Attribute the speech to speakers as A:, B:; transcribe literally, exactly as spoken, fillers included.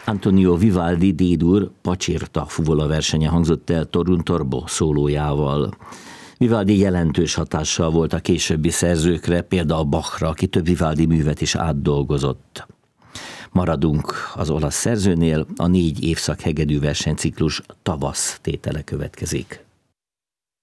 A: Antonio Vivaldi D-dur Pacsirta fuvola versenye hangzott el Torun Torbo szólójával. Vivaldi jelentős hatással volt a későbbi szerzőkre, például Bachra, aki több Vivaldi művet is átdolgozott. Maradunk az olasz szerzőnél, a négy évszak hegedű versenyciklus tavasz tétele következik.